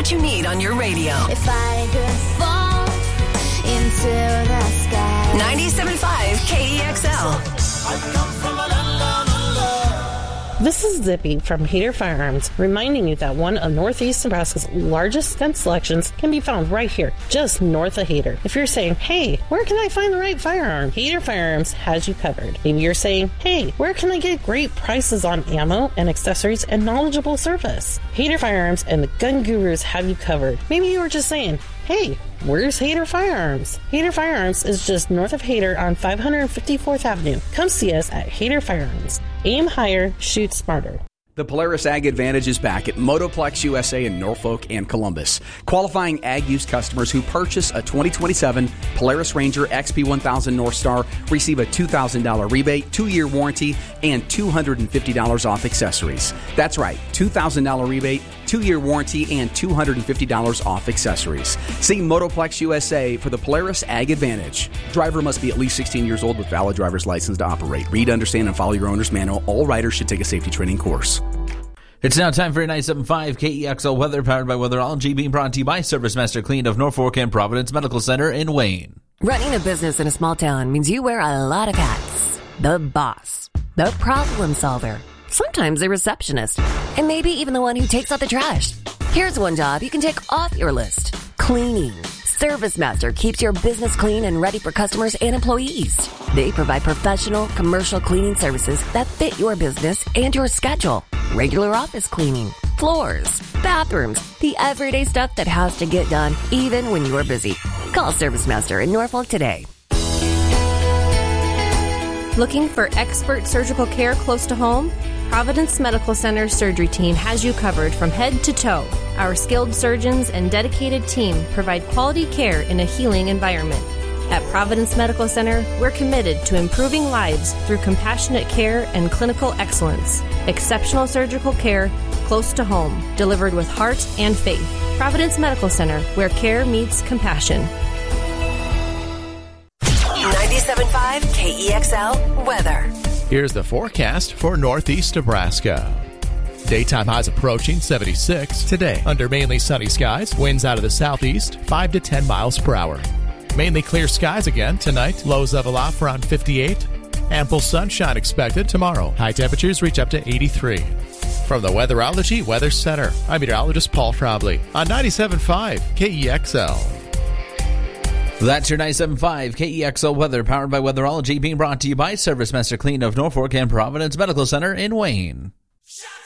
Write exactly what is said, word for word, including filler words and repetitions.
what you need on your radio. If I could fall into the sky. ninety-seven point five K E X L. I come from a land down under. This is Zippy from Hader Firearms, reminding you that one of Northeast Nebraska's largest gun selections can be found right here, just north of Hader. If you're saying, hey, where can I find the right firearm? Hader Firearms has you covered. Maybe you're saying, hey, where can I get great prices on ammo and accessories and knowledgeable service? Hader Firearms and the Gun Gurus have you covered. Maybe you were just saying, hey, where's Hader Firearms? Hader Firearms is just north of Hader on five hundred fifty-fourth Avenue. Come see us at Hader Firearms. Aim higher, shoot smarter. The Polaris Ag Advantage is back at Motoplex U S A in Norfolk and Columbus. Qualifying Ag Use customers who purchase a twenty twenty-seven Polaris Ranger X P one thousand North Star receive a two thousand dollars rebate, two-year warranty, and two hundred fifty dollars off accessories. That's right, two thousand dollars rebate, two-year warranty, and two hundred fifty dollars off accessories. See Motoplex U S A for the Polaris Ag Advantage. Driver must be at least sixteen years old with valid driver's license to operate. Read, understand, and follow your owner's manual. All riders should take a safety training course. It's now time for ninety-seven point five K E X L weather, powered by Weatherology, being brought to you by Service Master Clean of Norfolk and Providence Medical Center in Wayne. Running a business in a small town means you wear a lot of hats. The boss, the problem solver, sometimes the receptionist, and maybe even the one who takes out the trash. Here's one job you can take off your list: cleaning. Service Master keeps your business clean and ready for customers and employees. They provide professional, commercial cleaning services that fit your business and your schedule. Regular office cleaning, floors, bathrooms, the everyday stuff that has to get done even when you are busy. Call Service Master in Norfolk today. Looking for expert surgical care close to home? Providence Medical Center surgery team has you covered from head to toe. Our skilled surgeons and dedicated team provide quality care in a healing environment. At Providence Medical Center, we're committed to improving lives through compassionate care and clinical excellence. Exceptional surgical care close to home, delivered with heart and faith. Providence Medical Center, where care meets compassion. ninety-seven point five K E X L weather. Here's the forecast for Northeast Nebraska. Daytime highs approaching seventy-six. Today, under mainly sunny skies, winds out of the southeast, five to ten miles per hour. Mainly clear skies again tonight. Lows level off around fifty-eight. Ample sunshine expected tomorrow. High temperatures reach up to eighty-three. From the Weatherology Weather Center, I'm meteorologist Paul Trombley on ninety-seven point five K E X L. That's your ninety-seven point five K E X L weather, powered by Weatherology, being brought to you by Service Master Clean of Norfolk and Providence Medical Center in Wayne.